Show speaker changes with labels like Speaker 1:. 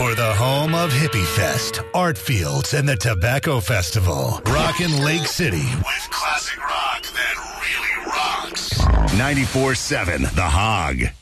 Speaker 1: For the home of Hippie Fest, Art Fields, and the Tobacco Festival. Rockin' Lake City with classic rock that really rocks. 94.7 The Hog.